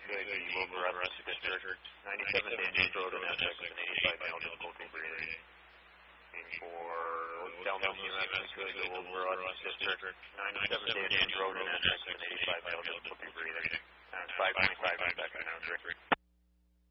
could, the Wilbur Essex District, 97 Daniels Road in Essex, and 85 male difficulty breathing. And for Delmas UMS, we could, the Wilbur Essex District, 97 Daniels Road in Essex,